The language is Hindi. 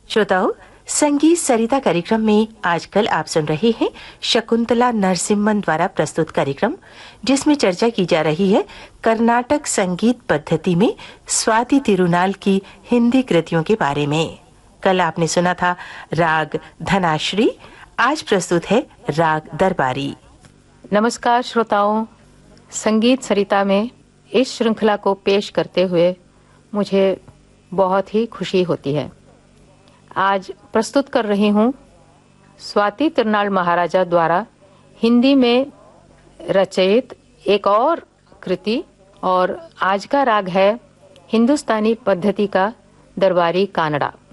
श्रोताओं, संगीत सरिता कार्यक्रम में आजकल आप सुन रहे हैं शकुंतला नरसिम्हन द्वारा प्रस्तुत कार्यक्रम, जिसमें चर्चा की जा रही है कर्नाटक संगीत पद्धति में स्वाति तिरुनाल की हिंदी कृतियों के बारे में। कल आपने सुना था राग धनाश्री, आज प्रस्तुत है राग दरबारी। नमस्कार श्रोताओं, संगीत सरिता में इस श्रृंखला को पेश करते हुए मुझे बहुत ही खुशी होती है। आज प्रस्तुत कर रही हूँ स्वाति तिरुनाल महाराजा द्वारा हिंदी में रचित एक और कृति, और आज का राग है हिंदुस्तानी पद्धति का दरबारी कानड़ा।